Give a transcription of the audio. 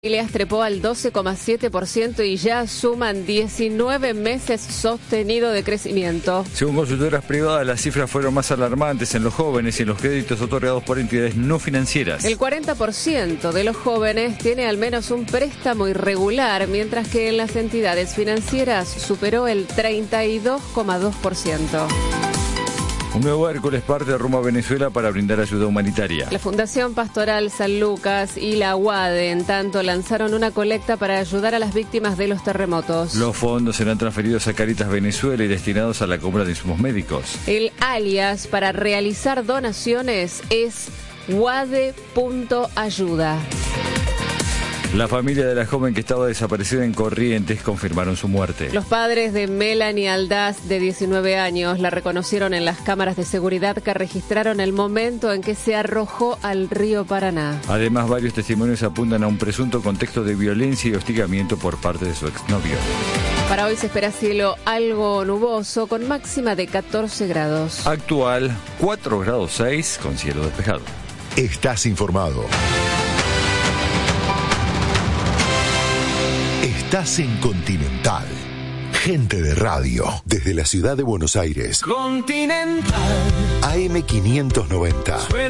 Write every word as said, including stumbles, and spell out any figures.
Familias trepó al doce coma siete por ciento y ya suman diecinueve meses sostenido de crecimiento. Según consultoras privadas, las cifras fueron más alarmantes en los jóvenes y en los créditos otorgados por entidades no financieras. El cuarenta por ciento de los jóvenes tiene al menos un préstamo irregular, mientras que en las entidades financieras superó el treinta y dos coma dos por ciento. Un nuevo Hércules parte rumbo a Venezuela para brindar ayuda humanitaria. La Fundación Pastoral San Lucas y la U A D, en tanto, lanzaron una colecta para ayudar a las víctimas de los terremotos. Los fondos serán transferidos a Caritas Venezuela y destinados a la compra de insumos médicos. El alias para realizar donaciones es wade punto ayuda. La familia de la joven que estaba desaparecida en Corrientes confirmaron su muerte. Los padres de Melanie Aldaz, de diecinueve años, la reconocieron en las cámaras de seguridad que registraron el momento en que se arrojó al río Paraná. Además, varios testimonios apuntan a un presunto contexto de violencia y hostigamiento por parte de su exnovio. Para hoy se espera cielo algo nuboso con máxima de catorce grados. Actual cuatro grados seis con cielo despejado. Estás informado. Estás en Continental. Gente de radio. Desde la ciudad de Buenos Aires. Continental. A M quinientos noventa.